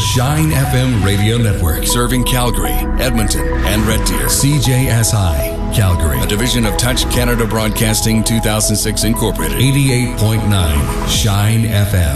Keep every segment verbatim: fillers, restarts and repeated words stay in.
Shine F M Radio Network, serving Calgary, Edmonton, and Red Deer. C J S I, Calgary, a division of Touch Canada Broadcasting two thousand six Incorporated. eighty-eight point nine Shine F M.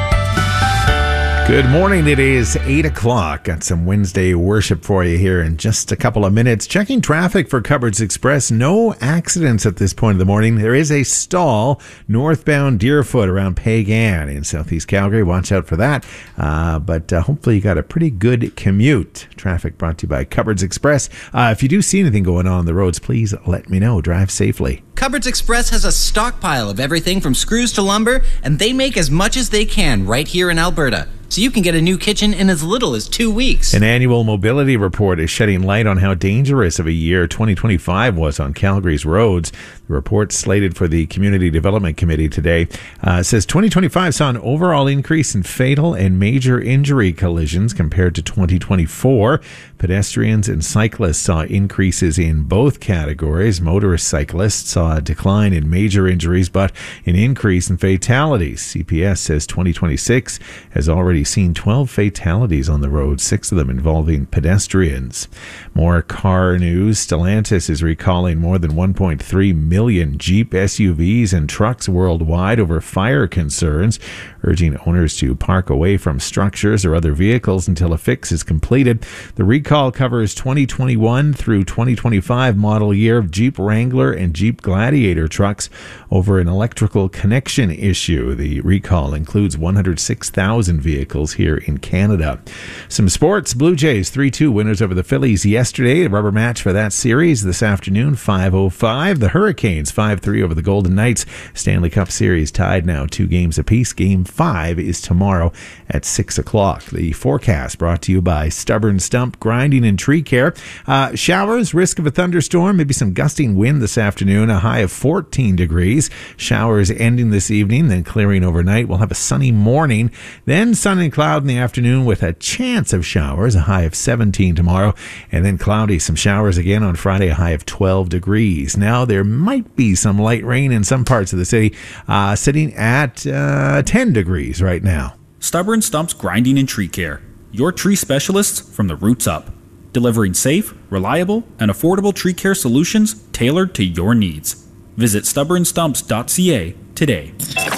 Good morning. It is eight o'clock. Got some Wednesday worship for you here in just a couple of minutes. Checking traffic for Cupboards Express. No accidents at this point of the morning. There is a stall northbound Deerfoot around Pagan in southeast Calgary. Watch out for that. Uh, but uh, hopefully you got a pretty good commute. Traffic brought to you by Cupboards Express. Uh, if you do see anything going on on the roads, please let me know. Drive safely. Cupboards Express has a stockpile of everything from screws to lumber, and they make as much as they can right here in Alberta. So you can get a new kitchen in as little as two weeks. An annual mobility report is shedding light on how dangerous of a year twenty twenty-five was on Calgary's roads. The report, slated for the Community Development Committee today, uh, says twenty twenty-five saw an overall increase in fatal and major injury collisions compared to twenty twenty-four. Pedestrians and cyclists saw increases in both categories. Motorist cyclists saw a decline in major injuries, but an increase in fatalities. C P S says twenty twenty-six has already seen twelve fatalities on the road, six of them involving pedestrians. More car news. Stellantis is recalling more than one point three million Jeep S U Vs and trucks worldwide over fire concerns, urging owners to park away from structures or other vehicles until a fix is completed. The recall covers twenty twenty-one through twenty twenty-five model year of Jeep Wrangler and Jeep Gladiator trucks over an electrical connection issue. The recall includes one hundred six thousand vehicles here in Canada. Some sports. Blue Jays three two winners over the Phillies yesterday. A rubber match for that series this afternoon, five oh five. The Hurricanes five three over the Golden Knights. Stanley Cup Series tied now, two games apiece. Game five is tomorrow at six o'clock. The forecast brought to you by Stubborn Stump Grinding and Tree Care. Uh, showers, risk of a thunderstorm, maybe some gusting wind this afternoon, a high of fourteen degrees. Showers ending this evening, then clearing overnight. We'll have a sunny morning, then sun and cloud in the afternoon with a chance of showers, a high of seventeen tomorrow, and then cloudy, some showers again on Friday, a high of twelve degrees. Now there might be some light rain in some parts of the city, uh, sitting at uh, ten degrees right now. Stubborn Stumps Grinding and Tree Care, your tree specialists from the roots up, delivering safe, reliable, and affordable tree care solutions tailored to your needs. Visit stubborn stumps dot c a today.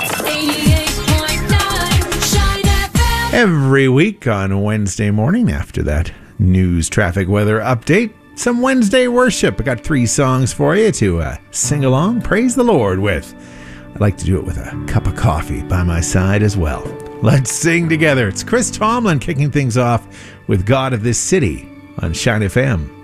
Every week on Wednesday morning after that news, traffic, weather update, some Wednesday worship. I got three songs for you to uh, sing along, praise the Lord with. I'd like to do it with a cup of coffee by my side as well. Let's sing together. It's Chris Tomlin kicking things off with God of This City on Shine F M.